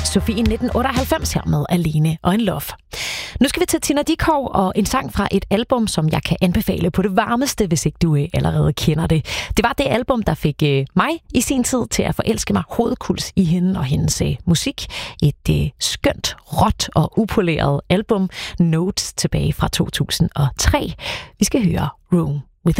Sofie 1998 her med Alene og en Love. Nu skal vi til Tina Dickow og en sang fra et album, som jeg kan anbefale på det varmeste, hvis ikke du allerede kender det. Det var det album, der fik mig i sin tid til at forelske mig hovedkuls i hende og hendes musik. Et skønt, råt og upoleret album, Notes, tilbage fra 2003. Vi skal høre Room.